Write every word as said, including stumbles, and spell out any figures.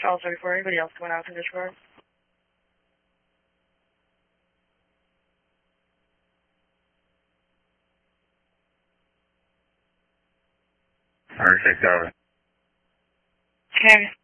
Charles thirty-four, anybody else coming out from Discord? thirty-six over. Okay.